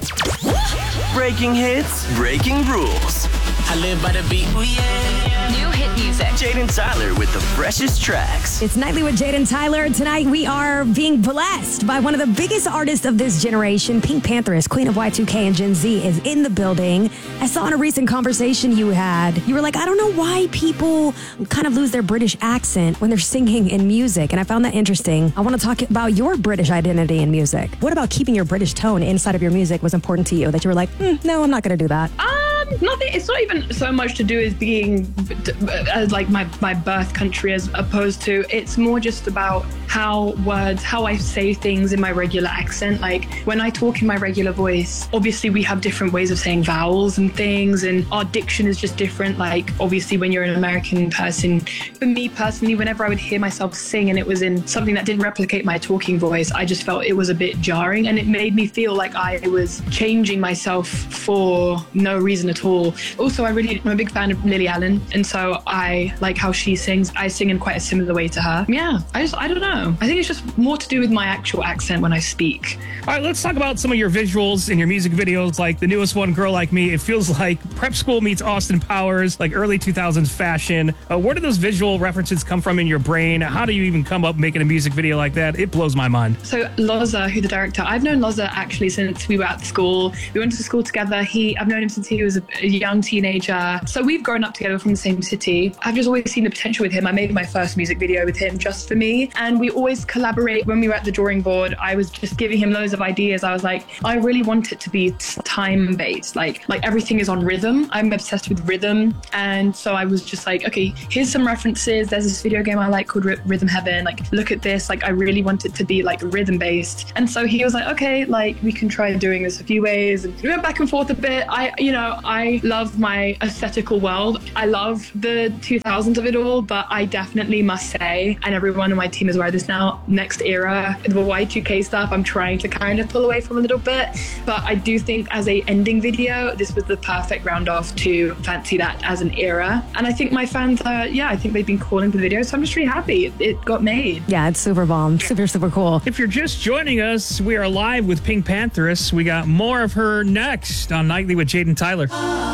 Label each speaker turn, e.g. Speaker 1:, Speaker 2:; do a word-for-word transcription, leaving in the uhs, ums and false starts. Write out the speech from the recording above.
Speaker 1: Breaking hits, breaking rules.
Speaker 2: I live by the beat. Oh, yeah.
Speaker 3: New hit music.
Speaker 1: Jaden Tyler with the freshest tracks.
Speaker 4: It's Nightly with Jaden Tyler. Tonight we are being blessed by one of the biggest artists of this generation. Pink Pantheress, Queen of Y two K and Gen Z, is in the building. I saw in a recent conversation you had, you were like, I don't know why people kind of lose their British accent when they're singing in music. And I found that interesting. I want to talk about your British identity in music. What about keeping your British tone inside of your music was important to you that you were like, mm, no, I'm not going to do that?
Speaker 5: Um, nothing. It's not even so much to do as being as like my, my birth country as opposed to, it's more just about how words, how I say things in my regular accent. Like when I talk in my regular voice, obviously we have different ways of saying vowels and things, and our diction is just different. Like obviously when you're an American person, for me personally, whenever I would hear myself sing and it was in something that didn't replicate my talking voice, I just felt it was a bit jarring, and it made me feel like I was changing myself for no reason at all. Also, I really, I'm a big fan of Lily Allen, and so I like how she sings. I sing in quite a similar way to her. Yeah, I just, I don't know. I think it's just more to do with my actual accent when I speak.
Speaker 6: All right, let's talk about some of your visuals in your music videos, like the newest one, Girl Like Me. It feels like prep school meets Austin Powers, like early two thousands fashion. Uh, where do those visual references come from in your brain? How do you even come up making a music video like that? It blows my mind.
Speaker 5: So Loza, who the director, I've known Loza actually since we were at school. We went to school together. He, I've known him since he was a, a young teenager. So we've grown up together from the same city. I've just always seen the potential with him. I made my first music video with him just for me. And we always collaborate. When we were at the drawing board, I was just giving him loads of ideas. I was like, I really want it to be time-based. Like, like everything is on rhythm. I'm obsessed with rhythm. And so I was just like, okay, here's some references. There's this video game I like called R- Rhythm Heaven. Like, look at this. Like, I really want it to be like rhythm-based. And so he was like, okay, like we can try doing this a few ways. And we went back and forth a bit. I, you know, I love my aesthetical world. I love the two thousands of it all, but I definitely must say, and everyone on my team is aware of this now, next era, the Y two K stuff, I'm trying to kind of pull away from a little bit. But I do think as a ending video, this was the perfect round off to fancy that as an era. And I think my fans are, yeah, I think they've been calling for the video. So I'm just really happy it, it got made.
Speaker 4: Yeah, it's super bomb. Super, super cool.
Speaker 6: If you're just joining us, we are live with Pink Pantheress. We got more of her next on Nightly with Jaden Tyler.